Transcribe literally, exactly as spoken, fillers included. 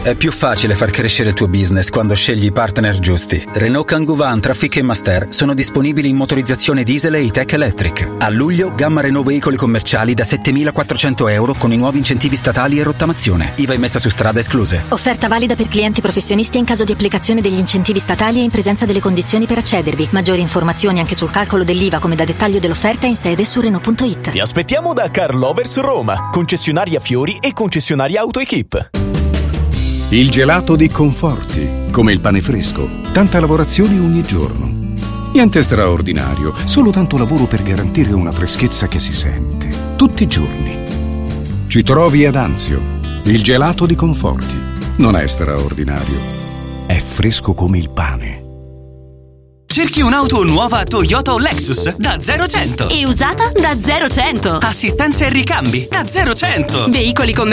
È più facile far crescere il tuo business quando scegli i partner giusti. Renault Kangoo Van, Trafic e Master sono disponibili in motorizzazione diesel e E-Tech Electric. A luglio, gamma Renault veicoli commerciali da settemilaquattrocento euro con i nuovi incentivi statali e rottamazione. I V A immessa su strada escluse. Offerta valida per clienti professionisti in caso di applicazione degli incentivi statali e in presenza delle condizioni per accedervi. Maggiori informazioni anche sul calcolo dell'I V A come da dettaglio dell'offerta in sede su Renault punto it. Ti aspettiamo da Car Lovers Roma, concessionaria Fiori e concessionaria AutoEquip. Il gelato di Conforti, come il pane fresco, tanta lavorazione ogni giorno. Niente straordinario, solo tanto lavoro per garantire una freschezza che si sente tutti i giorni. Ci trovi ad Anzio, il gelato di Conforti. Non è straordinario, è fresco come il pane. Cerchi un'auto nuova Toyota o Lexus da zero a cento e usata da zero a cento. Assistenza e ricambi da zero a cento. Veicoli commerciali